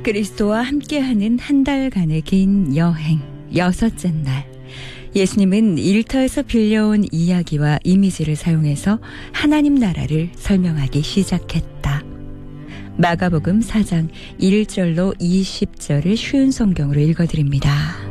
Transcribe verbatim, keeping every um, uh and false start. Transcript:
그리스도와 함께하는 한 달간의 긴 여행, 여섯째 날. 예수님은 일터에서 빌려온 이야기와 이미지를 사용해서 하나님 나라를 설명하기 시작했다. 마가복음 사 장 일 절로 이십 절을 쉬운 성경으로 읽어드립니다.